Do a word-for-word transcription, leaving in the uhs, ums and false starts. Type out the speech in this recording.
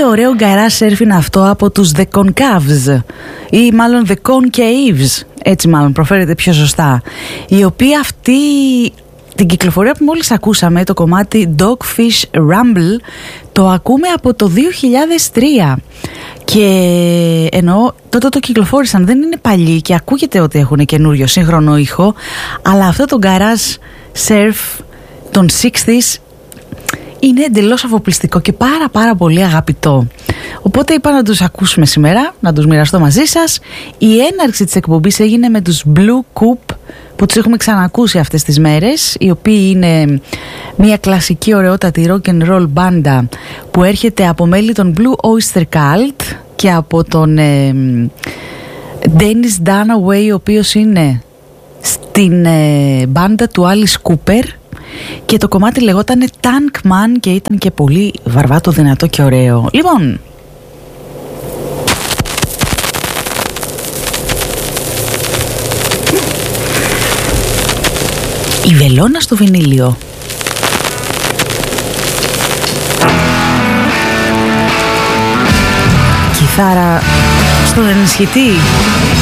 ωραίο garage surf είναι αυτό από τους The Concaves, ή μάλλον The Concaves, έτσι μάλλον προφέρεται πιο σωστά, οι οποίοι αυτή την κυκλοφορία που μόλις ακούσαμε, το κομμάτι Dogfish Rumble, το ακούμε από το δύο χιλιάδες τρία. Και εννοώ τότε το κυκλοφόρησαν, δεν είναι παλιοί και ακούγεται ότι έχουν καινούριο σύγχρονο ήχο, αλλά αυτό το garage surf των εξήντα είναι εντελώς αφοπλιστικό και πάρα πάρα πολύ αγαπητό. Οπότε είπα να τους ακούσουμε σήμερα, να τους μοιραστώ μαζί σας. Η έναρξη της εκπομπής έγινε με τους Blue Coupe, που τους έχουμε ξανακούσει αυτές τις μέρες, οι οποίοι είναι μια κλασική ωραιότατη rock and roll μπάντα που έρχεται από μέλη των Blue Oyster Cult και από τον ε, Dennis Dunaway, ο οποίος είναι στην ε, μπάντα του Alice Cooper, και το κομμάτι λεγόταν Tank Man και ήταν και πολύ βαρβάτο, δυνατό και ωραίο. Λοιπόν, η βελόνα στο βινίλιο. Κιθάρα στον ενισχυτή.